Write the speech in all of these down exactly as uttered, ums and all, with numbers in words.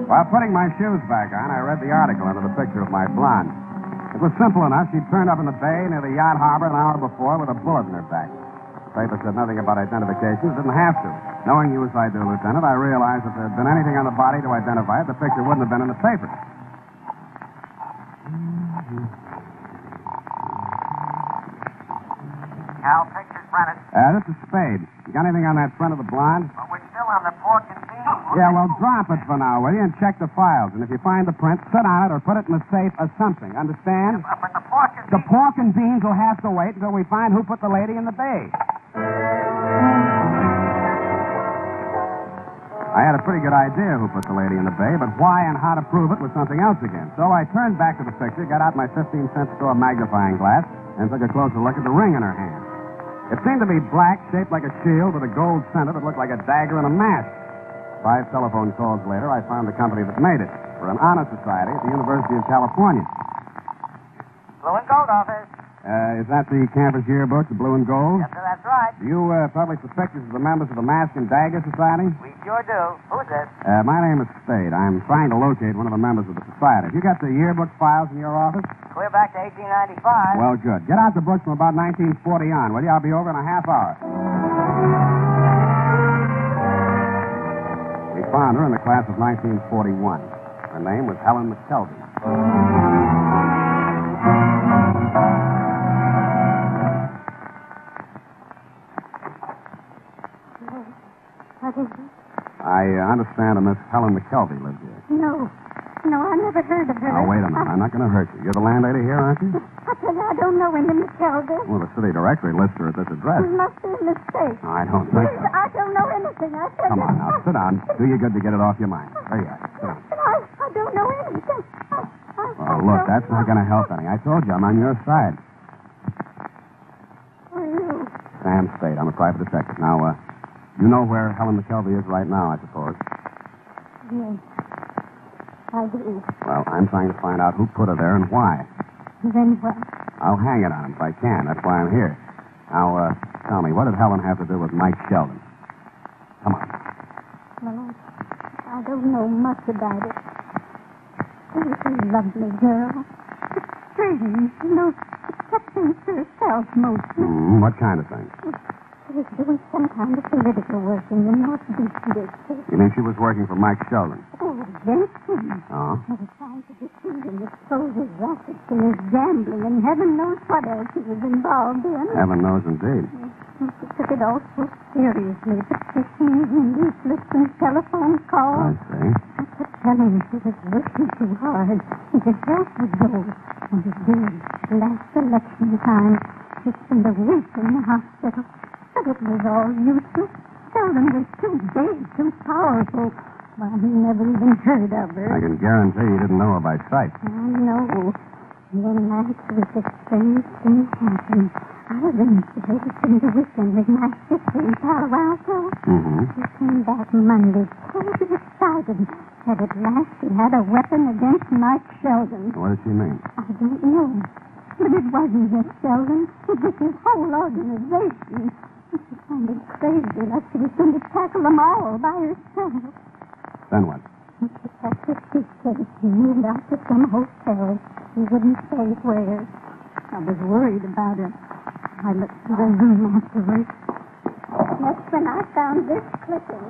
While putting my shoes back on, I read the article under the picture of my blonde. It was simple enough. She'd turned up in the bay near the yacht harbor an hour before with a bullet in her back. The paper said nothing about identifications. Didn't have to. Knowing you as I do, Lieutenant, I realized if there had been anything on the body to identify it, the picture wouldn't have been in the paper. Al, picture's printed. Uh, this is Spade. You got anything on that front of the blonde? But we're still on the pork and beans. Yeah, well, drop it for now, will you, and check the files. And if you find the print, sit on it or put it in the safe or something. Understand? Yeah, but the pork and The beans... pork and beans will have to wait until we find who put the lady in the bay. I had a pretty good idea who put the lady in the bay, but why and how to prove it was something else again. So I turned back to the picture, got out my fifteen-cent store magnifying glass, and took a closer look at the ring in her hand. It seemed to be black, shaped like a shield, with a gold center that looked like a dagger and a mask. Five telephone calls later, I found the company that made it, for an honor society at the University of California. Blue and gold office. Uh, is that the campus yearbook, the blue and gold? Yes, sir, that's right. Do you uh, publish the pictures of the members of the Mask and Dagger Society? We sure do. Who's this? Uh, my name is Spade. I'm trying to locate one of the members of the society. Have you got the yearbook files in your office? Clear back to eighteen ninety-five. Well, good. Get out the books from about nineteen forty on, will you? I'll be over in a half hour. We found her in the class of nineteen forty-one. Her name was Helen McKelvey. What is it? I uh, understand a Miss Helen McKelvey lives here. No. No, I never heard of her. Now, wait a minute. I'm not going to hurt you. You're the landlady here, aren't you? I tell you, I don't know any Miss Calder. Well, the city directory lists her at this address. It must be a mistake. No, I don't think so. I don't know anything. I tell Come you. on now, sit down. Do you good to get it off your mind. There you are. Sit down. I, I don't know anything. I, I, Oh, look, that's not going to help any. I told you, I'm on your side. Who are you? Sam Spade. I'm a private detective. Now, uh, you know where Helen McKelvey is right now, I suppose. Yes. I do. Well, I'm trying to find out who put her there and why. Then what? I'll hang it on him if I can. That's why I'm here. Now, uh, tell me, what did Helen have to do with Mike Sheldon? Come on. Well, I don't know much about it. She was a lovely girl. Strange, you know, accepting herself mostly. Mm, what kind of thing? She was doing some kind of political work in the North Beach district. You mean she was working for Mike Sheldon? Oh, against him. Oh? She was trying to deceive him, expose his rackets and his gambling, and heaven knows what else he was involved in. Heaven knows indeed. She took it all so seriously. Petitions and leaflets and telephone I calls. see. I kept telling him she was working too hard. His health would go. And it did. Last election time, she spent a week in the hospital. But it was all useless. Sheldon was too big, too powerful. Well, he never even heard of her. I can guarantee you didn't know her by sight. I know. Then last week, a strange thing happened. I arranged to take us in the weekend with my sister in Palo Alto. Mm-hmm. She came back Monday, totally excited. Said at last she had a weapon against Mike Sheldon. What did she mean? I don't know. But it wasn't just Sheldon. It was his whole organization. She sounded crazy, like she was going to tackle them all by herself. Then what? She packed her suitcase and moved out to some hotel. She wouldn't say where. I was worried about her. I looked through the room afterwards. That's when I found this clipping.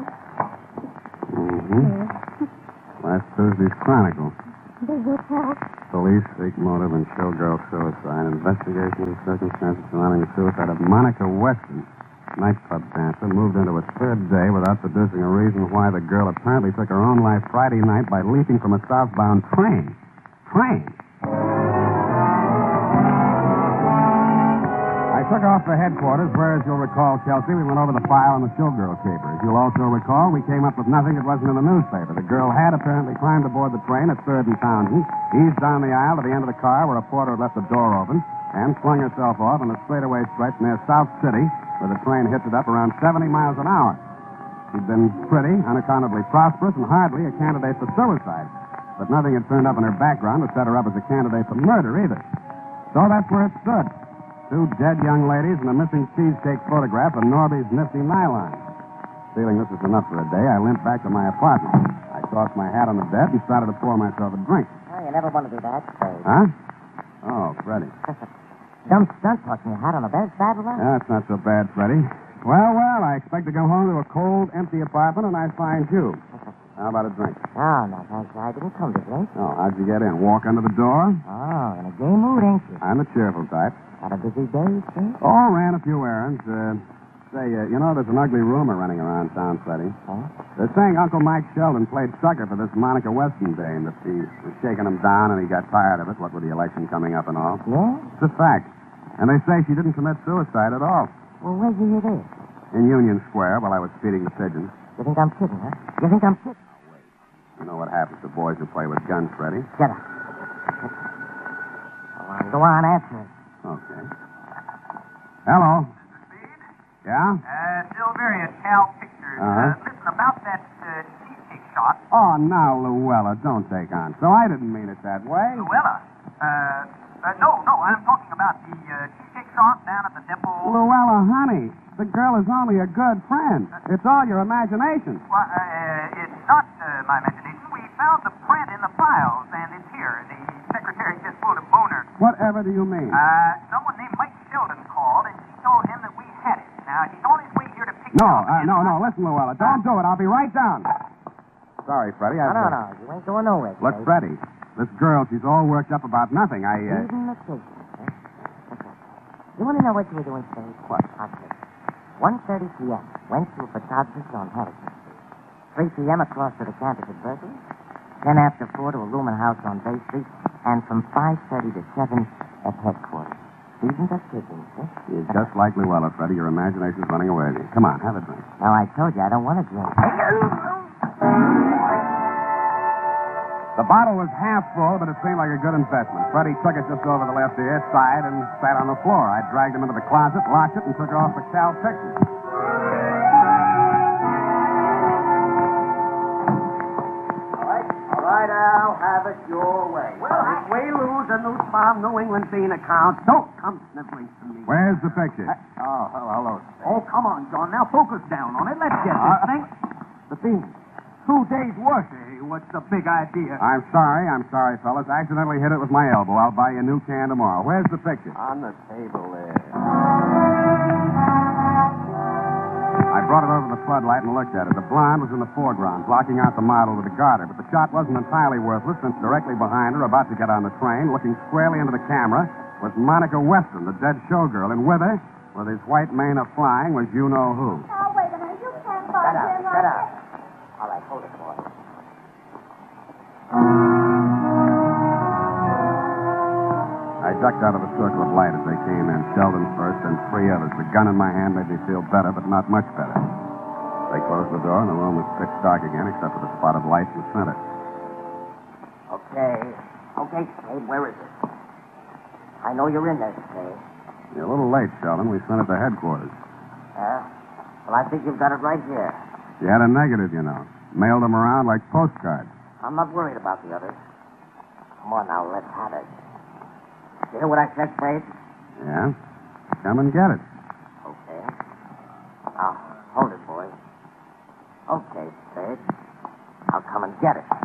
Mm-hmm. Here. Last Thursday's Chronicle. Does it help? Police seek motive in showgirl suicide. Investigation of the circumstances surrounding the suicide of Monica Weston, nightclub dancer, moved into its third day without producing a reason why the girl apparently took her own life Friday night by leaping from a southbound train. Train? I took off for headquarters, where, as you'll recall, Chelsea, we went over the file on the showgirl caper. As you'll also recall, we came up with nothing that wasn't in the newspaper. The girl had apparently climbed aboard the train at third and Townsend, eased down the aisle to the end of the car where a porter had left the door open, and flung herself off on a straightaway stretch near South City, where the train hit it up around seventy miles an hour. She'd been pretty, unaccountably prosperous, and hardly a candidate for suicide. But nothing had turned up in her background to set her up as a candidate for murder, either. So that's where it stood. Two dead young ladies and a missing cheesecake photograph of Norby's nifty nylon. Feeling this was enough for a day, I limped back to my apartment. I tossed my hat on the bed and started to pour myself a drink. Oh, you never want to do that, Spade. Huh? Oh, Freddie. Dumb stunt tossing your hat on the bed, bad luck. That's not so bad, Freddie. Well, well, I expect to come home to a cold, empty apartment, and I find you. How about a drink? Oh, no, thanks. I didn't come to drink. Oh, how'd you get in? Walk under the door? Oh, in a gay mood, ain't you? I'm the cheerful type. Had a busy day, Spade? Oh, ran a few errands. Uh, say, uh, you know, there's an ugly rumor running around town, Freddie. Huh? They're saying Uncle Mike Sheldon played sucker for this Monica Weston dame, that he was shaking him down and he got tired of it, what with the election coming up and all. Yeah? It's a fact. And they say she didn't commit suicide at all. Well, where'd you hear this? In Union Square while I was feeding the pigeons. You think I'm kidding, huh? You think I'm kidding? You know what happens to boys who play with guns, Freddie. Shut up. Go on, go on, answer it. Okay. Hello. Speed? Yeah? Uh, Silveria, Cal Pictures. Uh-huh. Uh, listen, about that uh, cheesecake shot. Oh, now, Luella, don't take on. So I didn't mean it that way. Luella. Uh, uh, no, no, I'm talking about the uh, cheesecake shot down at the depot. Luella, honey, the girl is only a good friend. It's all your imagination. Well, uh, it's not uh, my imagination. We found the print in the files, and it's here. The secretary just pulled a boner. Whatever do you mean? Uh, someone named Mike Sheldon called, and she told him that we had it. Now, he's on his way here to pick it No, up. uh, no, no. Listen, Luella, don't do it. I'll be right down. Sorry, Freddie. No, I've, no, uh, no. You ain't going nowhere, Look, Spade. Freddie, this girl, she's all worked up about nothing. I, uh... Even the case, huh? Okay. You want to know what you were doing, Spade? What? I'll tell you. one thirty p.m. Went to a photographer's on Harrison Street. three p.m. across to the campus at Berkeley. ten after four to a rooming house on Bay Street. And from five thirty to seven at headquarters. Isn't that kidding, huh? You're just like Luella, Freddie. Your imagination's running away with you. Come on, have a drink. Now, I told you I don't want to drink. The bottle was half full, but it seemed like a good investment. Freddie took it just over the left ear, side, and sat on the floor. I dragged him into the closet, locked it, and took off the Cal picture. All right, all right, Al, have it your way. Well, I- if we lose a new farm New England bean account, don't come sniveling to me. Where's the picture? Oh, hello, hello. Oh, come on, John. Now focus down on it. Let's get Uh, this thing. The bean. Two days' work. Hey, what's the big idea? I'm sorry, I'm sorry, fellas. I accidentally hit it with my elbow. I'll buy you a new can tomorrow. Where's the picture? On the table there. I brought it over to the floodlight and looked at it. The blonde was in the foreground, blocking out the model with the garter. But the shot wasn't entirely worthless, since directly behind her, about to get on the train, looking squarely into the camera, was Monica Weston, the dead showgirl. And with her, with his white mane of flying, was you-know-who. Oh, wait a minute. You can't Shut find up, him shut like up. that. All right, hold it, boy. I ducked out of the circle of light as they came in. Sheldon first, and three others. The gun in my hand made me feel better, but not much better. They closed the door, and the room was pitch dark again, except for the spot of light in the center. Okay. Okay, Spade, where is it? I know you're in there, Spade. You're a little late, Sheldon. We sent it to headquarters. Yeah? Well, I think you've got it right here. You had a negative, you know. Mailed them around like postcards. I'm not worried about the others. Come on now, let's have it. You hear what I said, Spade? Yeah? Come and get it. Okay. Now, hold it, boy. Okay, Spade. I'll come and get it.